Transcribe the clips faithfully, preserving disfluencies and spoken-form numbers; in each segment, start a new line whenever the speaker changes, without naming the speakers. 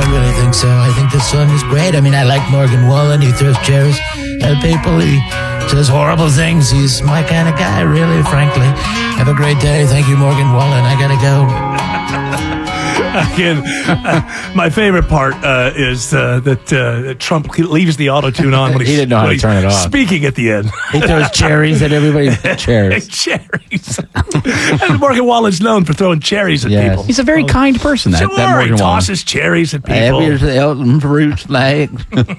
really think so. I think this song is great. I mean, I like Morgan Wallen. He throws cherries at people. He says horrible things. He's my kind of guy, really, frankly. Have a great day. Thank you, Morgan Wallen. I gotta go.
Again, uh, my favorite part uh, is uh, that uh, Trump leaves the auto-tune on when
he didn't know how to turn it off.
Speaking at the end.
He throws cherries at everybody. Cherries.
Cherries. And Morgan Wallen's known for throwing cherries at
Yes.
people.
He's a very kind person, that,
Sure,
that Morgan
he
Wallen.
tosses cherries at people.
Here's the Elton fruit snake.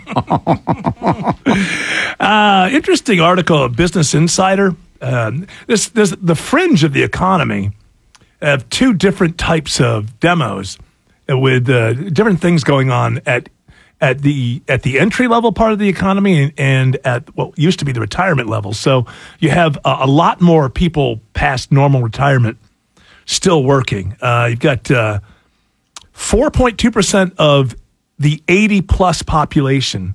uh, interesting article of Business Insider. Uh, this, this, the fringe of the economy have two different types of demos with uh, different things going on at at the at the entry level part of the economy and, and at what used to be the retirement level. So you have a, a lot more people past normal retirement still working. Uh, you've got uh, four point two percent of the eighty plus population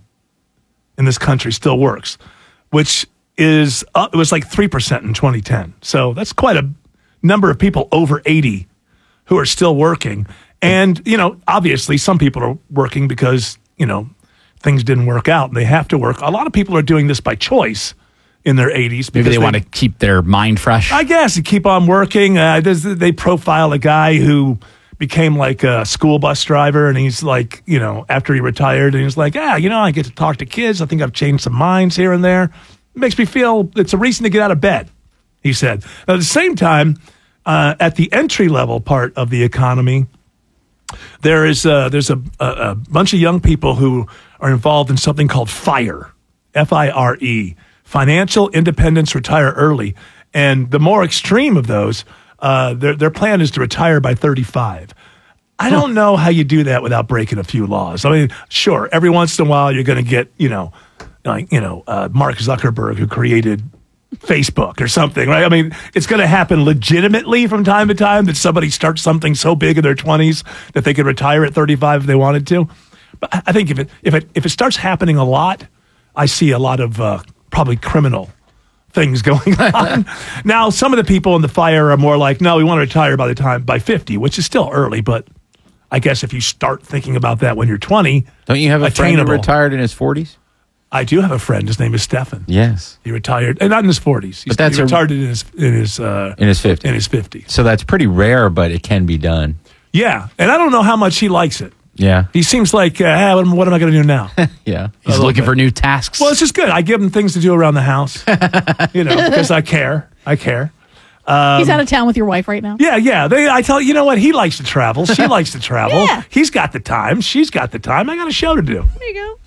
in this country still works, which is uh, it was like three percent in twenty ten. So that's quite a number of people over eighty who are still working. And, you know, obviously some people are working because, you know, things didn't work out and they have to work. A lot of people are doing this by choice in their eighties.
Maybe they, they want to keep their mind fresh.
I guess, and keep on working. Uh, they profile a guy who became like a school bus driver, and he's like, you know, after he retired, and he's like, ah, you know, I get to talk to kids. I think I've changed some minds here and there. It makes me feel it's a reason to get out of bed, he said. At the same time, uh, at the entry-level part of the economy, there is uh, there's a, a, a bunch of young people who are involved in something called FIRE, F I R E, Financial Independence Retire Early. And the more extreme of those, uh, their their plan is to retire by thirty-five. I don't know how you do that without breaking a few laws. I mean, sure, every once in a while you're going to get, you know, like, you know, uh, Mark Zuckerberg, who created Facebook or something, right? I mean, it's going to happen legitimately from time to time that somebody starts something so big in their twenties that they could retire at thirty-five if they wanted to. But I think if it if it if it starts happening a lot, I see a lot of uh, probably criminal things going on. Now, some of the people in the FIRE are more like, no, we want to retire by the time by fifty, which is still early, but I guess if you start thinking about that when you're twenty,
don't you have a
attainable.
friend who retired in his forties?
I do have a friend. His name is Stefan.
Yes,
he retired, and not in his forties. He's,
but that's
he retired
a,
in his in his uh,
in his fifties.
In his fifties.
So that's pretty rare, but it can be done.
Yeah, and I don't know how much he likes it.
Yeah,
he seems like, uh, hey, what, what am I going to do now?
Yeah,
he's looking bit. for new tasks.
Well, it's just good. I give him things to do around the house, you know, because I care. I care.
Um, He's out of town with your wife right now?
Yeah, yeah. They, I tell you, you know what? He likes to travel. She likes to travel.
Yeah.
He's got the time. She's got the time. I got a show to do.
There you go.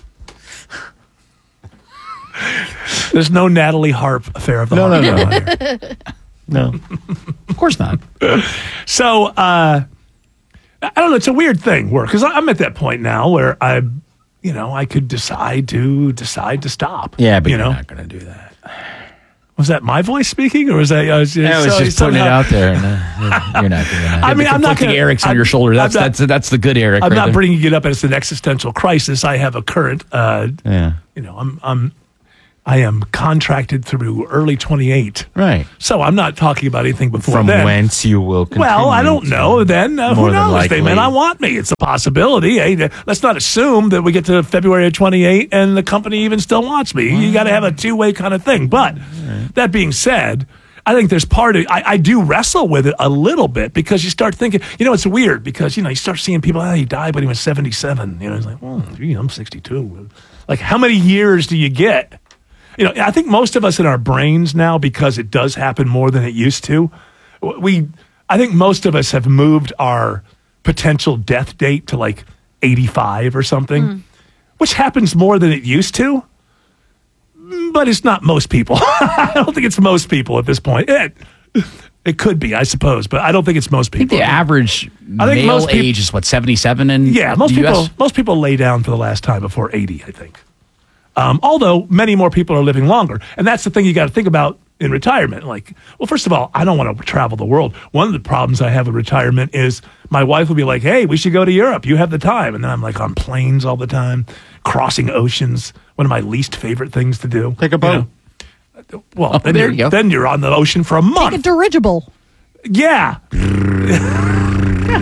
There's no Natalie Harp affair of the
no,
heart.
No, no, no. No.
Of course not.
So, uh, I don't know. It's a weird thing, work, because I'm at that point now where I, you know, I could decide to decide to stop.
Yeah, but
you
you're
know?
not going to do that.
Was that my voice speaking, or was that? Uh, was,
yeah, I was
so,
just
somehow,
putting it out there. And, uh, you're not doing that.
I mean, I'm not going to.
Eric's on your shoulder. That's
not,
that's that's the good Eric.
I'm
right
not
there.
bringing it up as an existential crisis. I have a current. Uh,
yeah.
You know, I'm I'm I am contracted through early twenty-eight.
Right.
So I'm not talking about anything before
From
then.
whence you will continue.
Well, I don't know. Then uh, who knows? They may not want me. It's a possibility. Hey, let's not assume that we get to February of twenty-eight and the company even still wants me. You got to have a two-way kind of thing. But right. That being said, I think there's part of I, I do wrestle with it a little bit because you start thinking, you know, it's weird because, you know, you start seeing people, oh, he died when he was seventy-seven. You know, it's like, well, gee, I'm sixty-two. Like, how many years do you get? You know, I think most of us in our brains now, because it does happen more than it used to, we, I think most of us have moved our potential death date to like eighty-five or something, mm. which happens more than it used to, but it's not most people. I don't think it's most people at this point. It, it could be, I suppose, but I don't think it's most people.
I think the average I think male most peop- age is what, seventy-seven in
yeah, most
the
people,
U S?
Most people lay down for the last time before eighty, I think. Um, although many more people are living longer. And that's the thing you got to think about in retirement. Like, well, first of all, I don't want to travel the world. One of the problems I have with retirement is my wife will be like, hey, we should go to Europe. You have the time. And then I'm like on planes all the time, crossing oceans, one of my least favorite things to do.
Take a boat.
You know? Well,
oh,
then,
there
you're,
you go.
then you're on the ocean for a month.
Take a dirigible.
Yeah.
They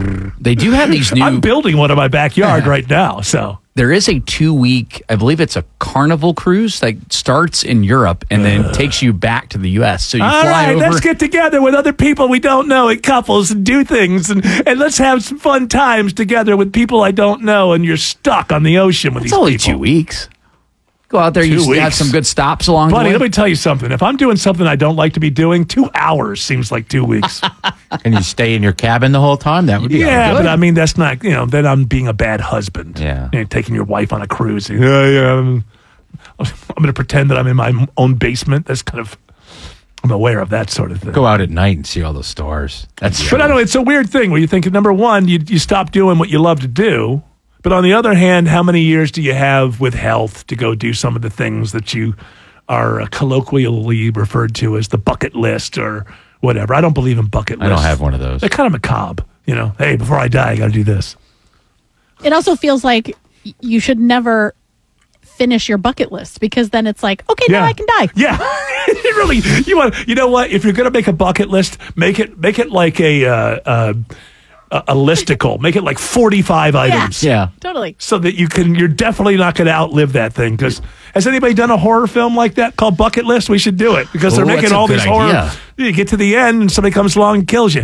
They do have these new.
I'm building one in my backyard right now. So
there is a two week, I believe it's a Carnival cruise that starts in Europe and then uh, takes you back to the U S. So you
all
fly
right,
over.
Let's get together with other people we don't know in couples and do things and, and let's have some fun times together with people I don't know. And you're stuck on the ocean with
it's
these
only
people.
two weeks. Go out there,
Two
you
weeks.
have some good stops along
Buddy,
the way.
let me tell you something. If I'm doing something I don't like to be doing, two hours seems like two weeks.
Can you stay in your cabin the whole time? That would be
yeah,
good.
but I mean, that's not, you know, then I'm being a bad husband.
Yeah.
You know, taking your wife on a cruise. Yeah, yeah. I'm, I'm going to pretend that I'm in my own basement. That's kind of, I'm aware of that sort of thing.
Go out at night and see all those stars. That's
But I don't know, it's a weird thing where you think, number one, you, you stop doing what you love to do. But on the other hand, how many years do you have with health to go do some of the things that you are uh, colloquially referred to as the bucket list or whatever? I don't believe in bucket lists.
I don't have one of those.
They're kind of macabre. You know, hey, before I die, I got to do this.
It also feels like y- you should never finish your bucket list because then it's like, okay,
Yeah.
now I can die.
Yeah, it really. You want? You know what? If you're going to make a bucket list, make it make it like a uh, uh, a, a listicle. Make it like forty-five items.
Yeah.
Totally.
So that you can, you're definitely not going to outlive that thing. Because has anybody done a horror film like that called Bucket List? We should do it because they're
Oh,
making
that's a
all
good
these horror.
idea.
You get to the end and somebody comes along and kills you.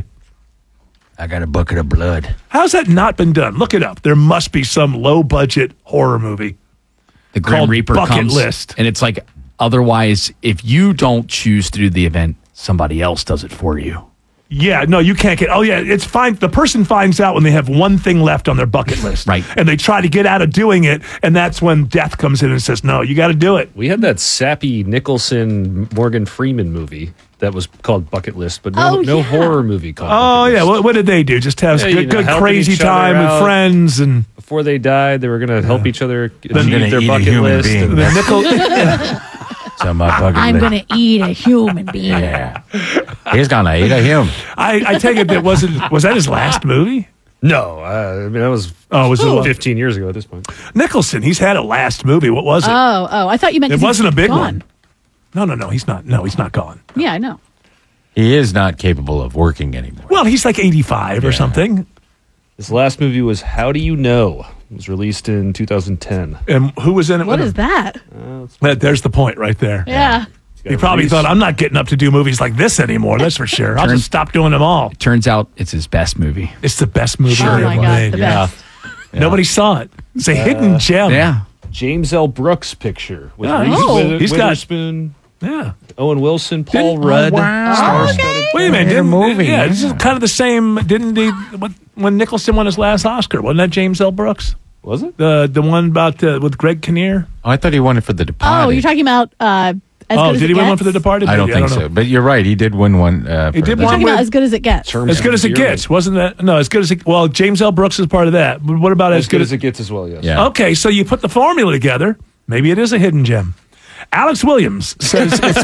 I got a bucket of blood.
How's that not been done? Look it up. There must be some low budget horror movie.
The Grim
called
Reaper
Bucket
comes,
List.
and it's like, otherwise, if you don't choose to do the event, somebody else does it for you.
Yeah, no, you can't get. Oh, yeah, it's fine. The person finds out when they have one thing left on their bucket list,
Right.
And they try to get out of doing it, and that's when death comes in and says, "No, you got to do it."
We had that sappy Nicholson Morgan Freeman movie that was called Bucket List, but no,
Oh,
no
yeah.
horror movie called.
Oh
Bucket
yeah,
List.
what, what did they do? Just have
Yeah,
a
you
good,
know,
good
helping
crazy
each other
time with
out.
friends and.
Before they died, they were going to help each other
I'm
achieve
gonna
their
eat a
bucket
human
list.
being.
and-
The nickel.
So my bucket
I'm
list.
going to eat a human being.
Yeah. He's gonna eat a him.
I, I take it that wasn't was that his last movie?
No, uh, I mean that was
Oh, was it
fifteen years ago at this point.
Nicholson? He's had a last movie. What was it?
Oh, oh, I thought you meant
it
'cause
wasn't a
he's
big
gone.
one. No, no, no. He's not. No, he's not gone.
Yeah, I know.
He is not capable of working anymore.
Well, he's like eighty-five or something.
His last movie was How Do You Know? It was released in two thousand ten.
And who was in it?
What
with
is
him?
that?
That- There's the point right there.
Yeah.
He probably thought, I'm not getting up to do movies like this anymore. That's for sure. I'll
Turns-
just stop doing them all.
Turns out it's his best movie.
It's the best movie
Oh
ever
my God,
made.
the
Yeah.
best.
Nobody saw it. It's a hidden gem.
Yeah.
James L. Brooks picture with
Oh,
Reese
he's-
Wither-
he's got-
Witherspoon,
Yeah.
Owen Wilson, Paul
Didn't-
Rudd.
Oh,
wow.
star-studded-
Wait a minute.
Made a
Didn't,
movie,
Yeah, this is
yeah.
kind of the same. Didn't he? What, when Nicholson won his last Oscar, wasn't that James L. Brooks?
Was it?
The the one about uh, with Greg Kinnear?
Oh, I thought he won it for The Departed.
Oh, you're talking about uh, As
Oh,
Good As
did
It
he win one
Gets?
for The Departed?
I don't
Maybe,
think
know.
so. But you're right. He did win one. Uh,
He
for
did
the-
one
Talking
with-
about As Good As It Gets.
Terms
As Good
of
as It
Endearment.
Gets, wasn't that? No, As Good as It. Well, James L. Brooks is part of that. But what about
As good as it gets as well, yes.
Yeah.
Okay, so you put the formula together. Maybe it is a hidden gem. Alex Williams says it's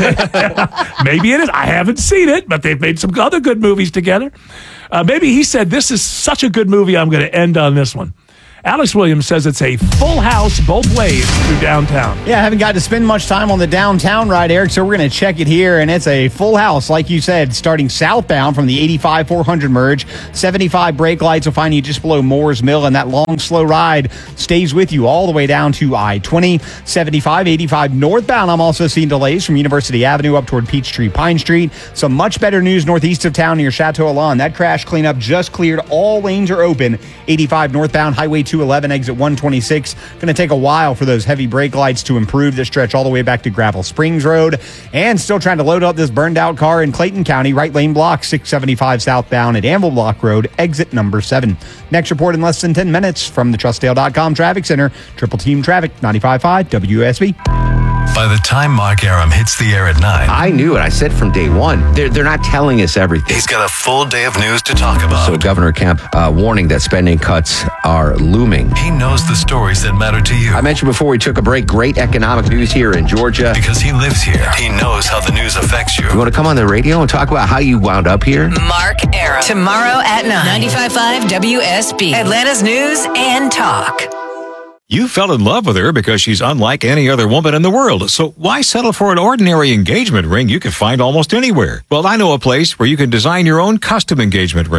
a, maybe it is. I haven't seen it, but they've made some other good movies together. Uh, maybe he said this is such a good movie. I'm going to end on this one. Alex Williams says it's a full house both ways through downtown.
Yeah, I haven't got to spend much time on the downtown ride, Eric, so we're going to check it here, and it's a full house, like you said, starting southbound from the eighty-five four hundred merge. seventy-five brake lights will find you just below Moore's Mill, and that long, slow ride stays with you all the way down to I twenty. seventy-five, eighty-five northbound, I'm also seeing delays from University Avenue up toward Peachtree Pine Street. Some much better news northeast of town near Chateau Alon. That crash cleanup just cleared. All lanes are open. eighty-five northbound, Highway two eleven, exit one twenty-six. Going to take a while for those heavy brake lights to improve. This stretch all the way back to Gravel Springs Road. And still trying to load up this burned out car in Clayton County. Right lane block, six seventy-five southbound at Anvil Block Road, exit number seven. Next report in less than ten minutes from the Trustdale dot com Traffic Center. Triple Team Traffic, ninety-five point five W S B.
By the time Mark Aram hits the air at nine,
I knew it. I said from day one, they're, they're not telling us everything.
he's got a full day of news to talk about.
So Governor Kemp uh, warning that spending cuts are looming.
He knows the stories that matter to you.
I mentioned before we took a break, great economic news here in Georgia.
Because he lives here. He knows how the news affects you.
You want to come on the radio and talk about how you wound up here?
Mark Aram. Tomorrow at nine. ninety-five point five W S B. Atlanta's News and Talk.
You fell in love with her because she's unlike any other woman in the world. So why settle for an ordinary engagement ring you can find almost anywhere? Well, I know a place where you can design your own custom engagement ring.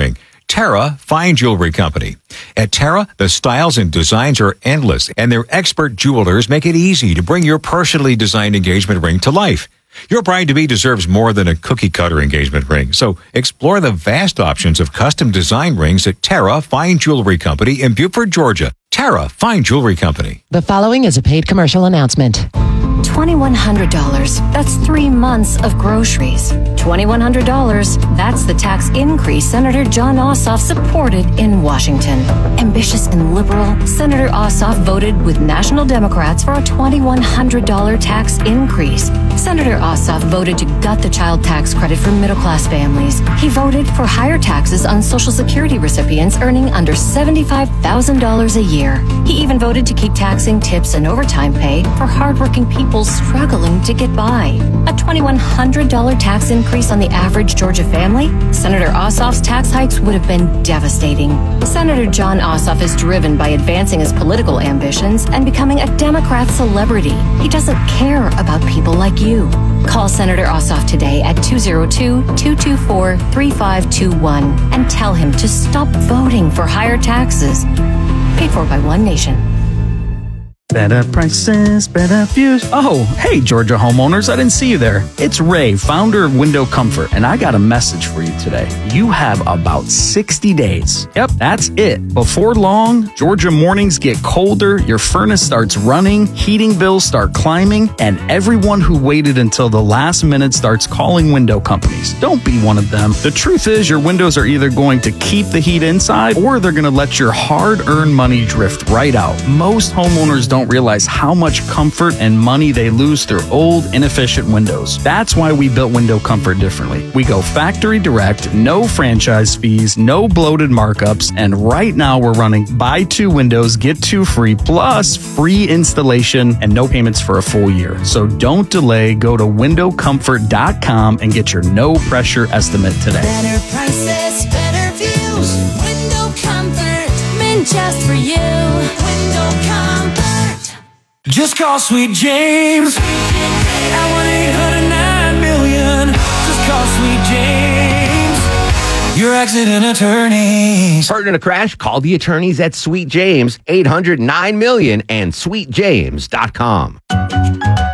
Terra Fine Jewelry Company. At Terra, the styles and designs are endless, and their expert jewelers make it easy to bring your personally designed engagement ring to life. Your bride-to-be deserves more than a cookie-cutter engagement ring, so explore the vast options of custom design rings at Terra Fine Jewelry Company in Beaufort, Georgia. Terra Fine Jewelry Company.
The following is a paid commercial announcement.
twenty-one hundred dollars. That's three months of groceries. twenty-one hundred dollars. That's the tax increase Senator Jon Ossoff supported in Washington. Ambitious and liberal, Senator Ossoff voted with national Democrats for a twenty-one hundred dollars tax increase. Senator Ossoff voted to gut the child tax credit for middle-class families. He voted for higher taxes on Social Security recipients earning under seventy-five thousand dollars a year. He even voted to keep taxing tips and overtime pay for hardworking people struggling to get by. A twenty-one hundred dollars tax increase on the average Georgia family? Senator Ossoff's tax hikes would have been devastating. Senator Jon Ossoff is driven by advancing his political ambitions and becoming a Democrat celebrity. He doesn't care about people like you. Call Senator Ossoff today at two oh two, two two four, three five two one and tell him to stop voting for higher taxes. Paid for by One Nation.
Better prices, better views. Oh, hey, Georgia homeowners, I didn't see you there. It's Ray, founder of Window Comfort, and I got a message for you today. You have about sixty days. Yep, that's it. Before long, Georgia mornings get colder, your furnace starts running, heating bills start climbing, and everyone who waited until the last minute starts calling window companies. Don't be one of them. The truth is, your windows are either going to keep the heat inside, or they're going to let your hard-earned money drift right out. Most homeowners don't realize how much comfort and money they lose through old, inefficient windows. That's why we built Window Comfort differently. We go factory direct, no franchise fees, no bloated markups, and right now we're running buy two windows, get two free, plus free installation and no payments for a full year. So don't delay. Go to window comfort dot com and get your no pressure estimate today.
Better prices, better views. Window Comfort, meant just for you. Window Comfort.
Just call Sweet James at one eight hundred nine million. Just call Sweet James, your accident attorneys.
Hurt in a crash? Call the attorneys at Sweet James, eight hundred nine million and sweet james dot com.